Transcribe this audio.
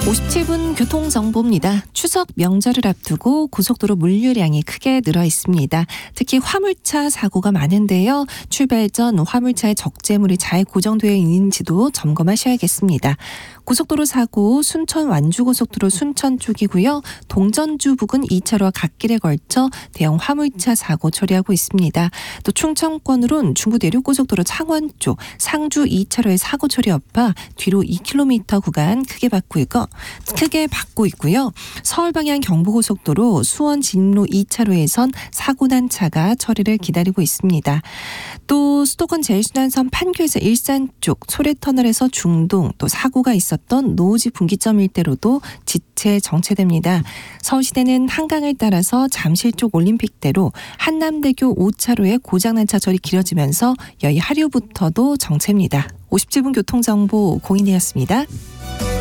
57분 교통정보입니다. 추석 명절을 앞두고 고속도로 물류량이 크게 늘어 있습니다. 특히 화물차 사고가 많은데요. 출발 전 화물차의 적재물이 잘 고정되어 있는지도 점검하셔야겠습니다. 고속도로 사고 순천 완주고속도로 순천 쪽이고요. 동전주 부근 2차로와 갓길에 걸쳐 대형 화물차 사고 처리하고 있습니다. 또 충청권으론 중부 내륙고속도로 창원 쪽 상주 2차로의 사고 처리 여파 뒤로 2km 구간 크게 받고 있고요. 서울 방향 경부고속도로 수원 진로 2차로에선 사고 난 차가 처리를 기다리고 있습니다. 또 수도권 제일순환선 판교에서 일산 쪽 소래터널에서 중동 또 사고가 있었던 노지 분기점 일대로도 지체 정체됩니다. 서울시내는 한강을 따라서 잠실 쪽 올림픽대로 한남대교 5차로에 고장난 차 처리 길어지면서 여의 하류부터도 정체입니다. 57분 교통정보 공인이었습니다.